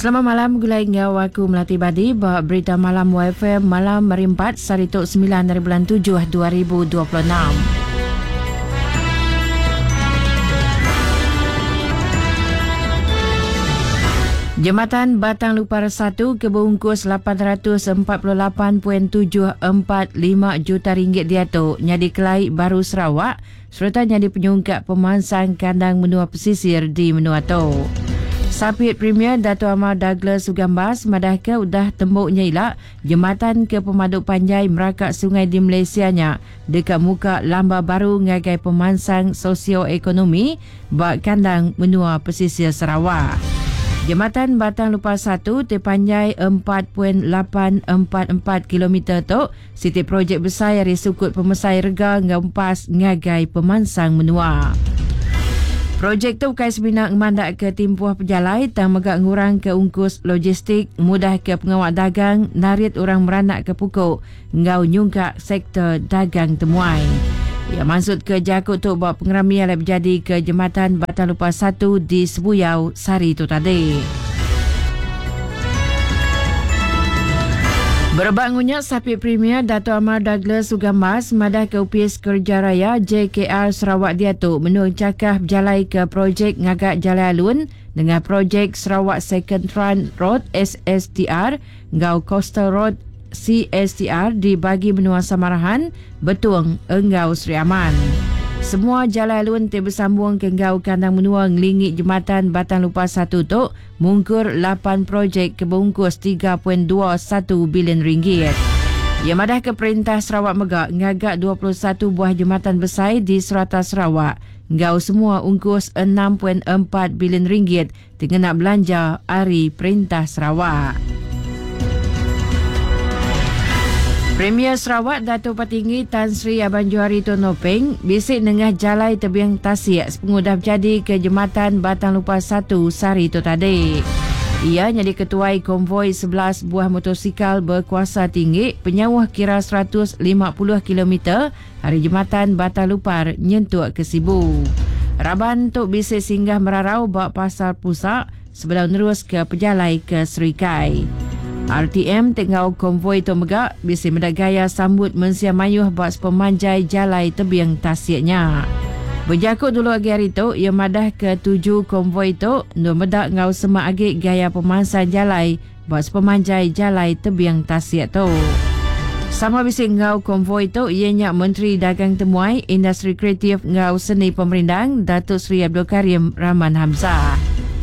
Selamat malam, gulai ngau aku Melati Badi. Bawa berita malam YFM malam merimpat Sarituk 9 dari bulan 7 2026. Jambatan Batang Lupar 1 kebungkus RM848.745 juta diatuk nyadi Kelai Baru Sarawak serta nyadi penyungkap pemansang kandang menua pesisir di Menuato. Sapit Premier Dato' Amar Douglas Sugambas madahke udah tembuknya ilak jambatan ke pemaduk panjai merakak sungai di Malaysianya dekat muka lamba baru ngagai pemansang sosioekonomi bak kandang menua pesisir Sarawak. Jambatan Batang Lupar 1 terpanjai 4.844 km tu siti projek besar dari sukut pemesai rega ngampas ngagai pemansang menua. Projek tu bukan sebenar mandak ke timpuah pejalai tang megak ngurang ke ungkus logistik, mudah ke pengawal dagang, narit orang meranak ke pukuk, ngau nyungkak sektor dagang temuai. Ia maksud ke jakut tu bawa pengerami yang berjadi ke jambatan Batang Lupar 1 di Sebuyau sehari tu tadi. Berbak ngunyak Sapit Premier Dato' Amar Douglas Sugambas madah ke UPS Kerja Raya JKR Sarawak Diatuk menurut cakap berjalai ke projek ngagak Jalai Alun dengan projek Sarawak Second Run Road SSTR ngau Coastal Road CSTR dibagi benua Samarahan, Betung, Enggau Seri Aman. Semua jalan alun bersambung ke Enggau kandang menua ngelingit jambatan Batang Lupar 1 tu mungkur 8 projek kebungkus RM3.21 bilion. Ia madah ke Perintah Sarawak Megak ngagak 21 buah jambatan besar di serata Sarawak. Enggau semua ungkus RM6.4 bilion dengan nak belanja hari Perintah Sarawak. Premier Sarawak Dato' Patinggi Tan Sri Abang Johari Tun Nopeng bisik nengah jalai tebiang Tasik pengudah jadi ke jambatan Batang Lupar 1 sehari tu tadi. Ia jadi ketuai konvoi 11 buah motosikal berkuasa tinggi penyawah kira 150 km hari jambatan Batang Lupar nyentuh ke Sibu. Raban tu bisik singgah merarau bak pasar pusat sebelum terus ke pejalai ke Serikai. RTM tengau konvoi tu megak bisi mendak gaya sambut mensia mayuh bak pemanjai jalai tebiang Tasiknya. Berjakut dulu agi hari tu ia madah ke 7 konvoi tu nu medak ngau semak agi gaya pemansang jalai bak pemanjai jalai tebiang Tasik tu. Sama bisi ngau konvoi tu ianya Menteri Dagang Temuai Industri Kreatif ngau Seni Pemerindang Datuk Seri Abdul Karim Rahman Hamzah.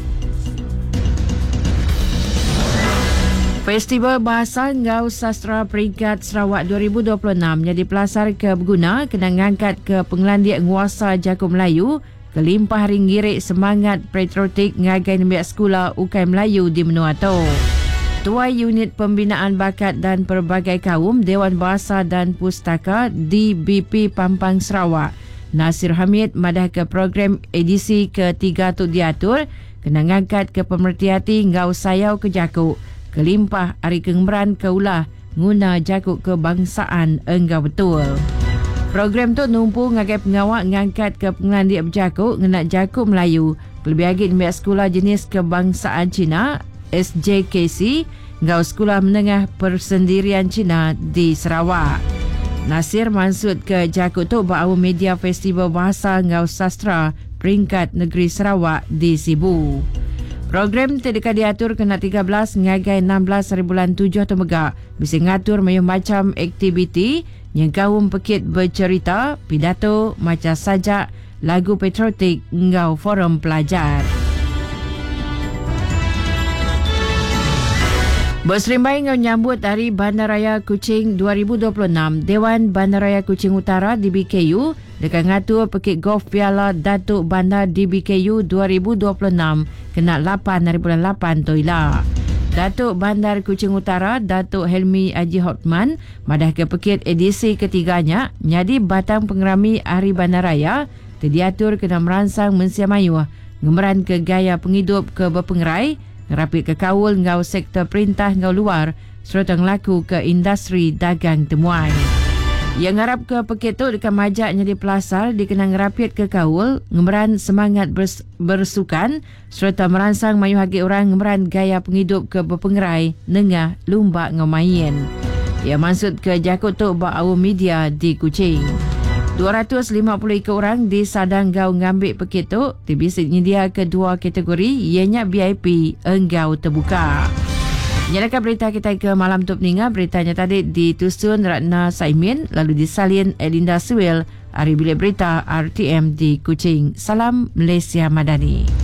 Festival Bahasa Ngau Sastra Peringkat Sarawak 2026 jadi pelasar ke berguna kena ngangkat ke penglandik nguasa Jago Melayu kelimpah ringgirik semangat patriotik ngagai nembiak sekolah Ukai Melayu di Menuato. Tuai Unit Pembinaan Bakat dan Pelbagai Kaum Dewan Bahasa dan Pustaka DBP Pampang Sarawak Nasir Hamid madah ke program edisi ke-3 tu diatur kena ngangkat ke pemerhati ngau sayau ke Jakuk kelimpah hari kengmeran ke ulah guna jakuk kebangsaan enggau betul. Program tu numpu ngagai pengawak ngangkat ke pengelandik berjakuk ngenak jakuk Melayu lebih lagi di sekolah jenis kebangsaan Cina SJKC ngau sekolah menengah persendirian Cina di Sarawak. Nasir maksud ke jakuk tu bahawa media Festival Bahasa Ngau Sastra Peringkat Negeri Sarawak di Sibu. Program terdekat diatur kena 13 ngagai 16 hari bulan 7 atau megak. Bisa ngatur mayuh macam aktiviti yang kaum pekit bercerita, pidato, macam sajak, lagu patriotik, ngau forum pelajar. Berserimbai ngau nyambut Hari Bandaraya Kuching 2026. Dewan Bandaraya Kuching Utara DBKU dekat ngatur pekit golf Piala Datuk Bandar DBKU 2026 kena 8 hari bulan 8 tu ilah. Datuk Bandar Kuching Utara Datuk Helmi Haji Hotman madah ke pekit edisi ketiganya nyadi batang pengerami Hari Bandaraya terdiatur kena merangsang mensia mayuh ngemeran ke gaya penghidup ke berpengerai ngerapit ke kaul ngau sektor perintah ngau luar serta ngelaku ke industri dagang temuan. Yang ngarap ke Peketuk dekat majaknya di Pelasar dikenang rapiat ke kaul, ngemeran semangat bersukan serta merangsang mayu hagi orang ngemeran gaya penghidup ke berpengerai nengah lumba ngemain. Ia maksud ke Jakut Tok Ba'au Media di Kuching. 250 ekor orang di Sadang Gau ngambil Peketuk dibisik nyedia kedua kategori ianya VIP enggau terbuka. Nyalakan berita kita ke malam tu peninga. Beritanya tadi ditusun Ratna Saimin lalu disalin Elinda Suil. Hari Bilik Berita RTM di Kuching. Salam Malaysia Madani.